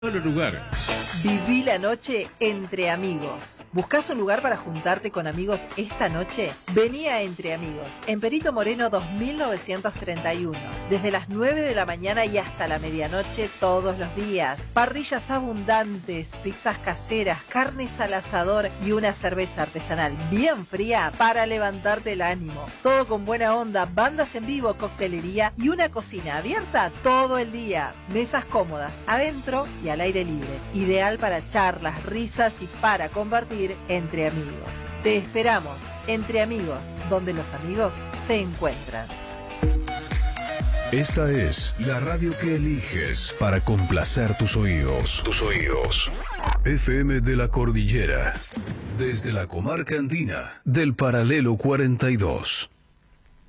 Solo lugar. Viví la noche entre amigos. ¿Buscás un lugar para juntarte con amigos esta noche? Vení a Entre Amigos, en Perito Moreno 2931. Desde las 9 de la mañana y hasta la medianoche todos los días. Parrillas abundantes, pizzas caseras, carnes al asador y una cerveza artesanal bien fría para levantarte el ánimo. Todo con buena onda, bandas en vivo, coctelería y una cocina abierta todo el día. Mesas cómodas adentro y al aire libre. Ideal para charlas, risas y para compartir entre amigos. Te esperamos Entre Amigos, donde los amigos se encuentran. Esta es la radio que eliges para complacer tus oídos. FM de la Cordillera. Desde la comarca andina del Paralelo 42.